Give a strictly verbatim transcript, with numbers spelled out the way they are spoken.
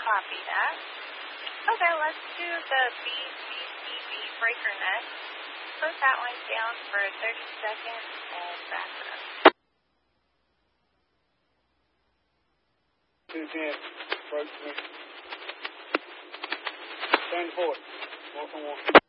Copy that. Okay, let's do the B C C B breaker next. Put that one down for thirty seconds and back up. two ten, approach me. Stand forward. Welcome one.